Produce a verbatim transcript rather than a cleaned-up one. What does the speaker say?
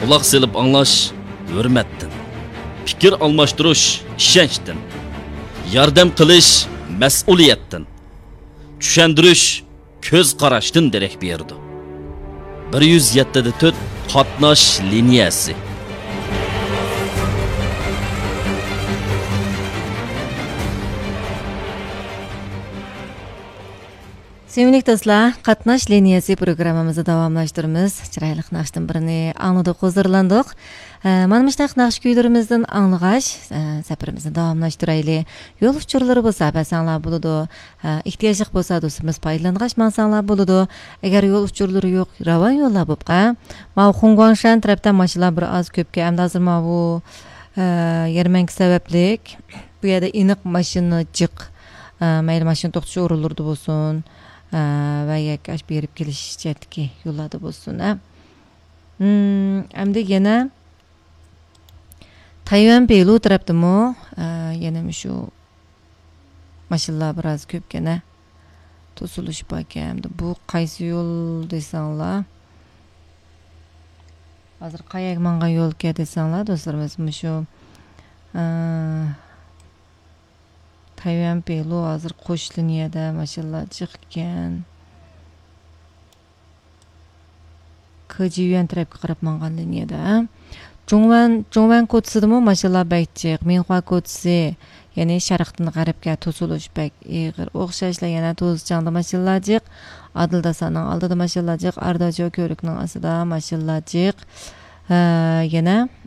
Quloq selib anglash hurmatdan. Fikir almashtirish ishonchdan. Yordam qilish mas'uliyatdan. Tushundirish ko'z qarashdan darak berdi. bir yuz yetti da to'rt qatnash liniyasi. Sevimli dostlar, qatnash liniyasi programmamizni davomlashtiramiz. Chiroyli naqshdan birini angladi, hozirlandik. Mana mushtaq naqsh kuylarimizdan anglag'ash safarimizni davomlashtiraylik. Yo'l uchurlari bo'lsa, basanlar bo'ladi. Ehtiyojlik bo'lsa, do'stimiz foydalangash mansanlar bo'ladi. Agar yo'l uchurlari yo'q, ravon yo'llar bo'lqa, ma Xongguangshan tarafdan mashinalar bir oz ko'pga, hamda hozir ma bu yarmanka sabablik bu yerda aniq mashina jiq, mayli mashina to'xtash o'rinlarida bo'lsin. Va yakash berib kelish chetki yo'llarda bo'lsin. Hmm, endi yana Tayvan Belu tarafdami, yana shu mashinalar biroz ko'pgina to'silish bor ekan. Bu qaysi yo'l desanglar? Hozir qayoq menga yo'lga desanglar, do'stlarimiz, shu Tayvan Belu hozir qo'sh liniyada mashinalar chiqqan. Kjiyan tarafga qarab mangan liniyada. Jongwan Jongwan ko'chasidami mashinalar baychiq, Minhua ko'chasi, ya'ni sharqdan g'arbga to'silish bak ig'ir. O'xshashlar yana to'zchangda mashinalar jiq, Adildasaning oldida mashinalar jiq, Ardajo ko'rikning ostida mashinalar jiq. Yana